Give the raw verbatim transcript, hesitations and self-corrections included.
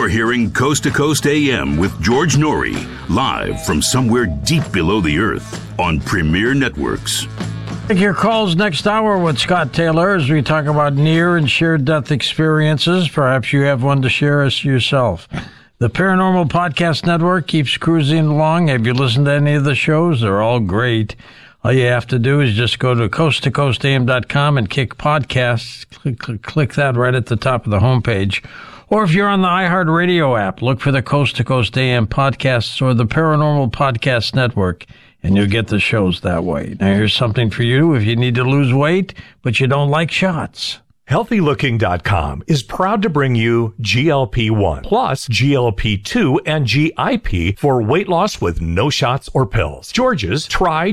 You're hearing Coast to Coast A M with George Norrie, live from somewhere deep below the earth on Premier Networks. Take your calls next hour with Scott Taylor as we talk about near and near-death experiences. Perhaps you have one to share us yourself. The Paranormal Podcast Network keeps cruising along. Have you listened to any of the shows? They're all great. All you have to do is just go to coast to coast a m dot com and kick podcasts. Click, click, click that right at the top of the homepage. Or if you're on the iHeartRadio app, look for the Coast to Coast A M podcasts or the Paranormal Podcast Network, and you'll get the shows that way. Now, here's something for you if you need to lose weight, but you don't like shots. healthy looking dot com is proud to bring you G L P one plus G L P two and G I P for weight loss with no shots or pills. George's Try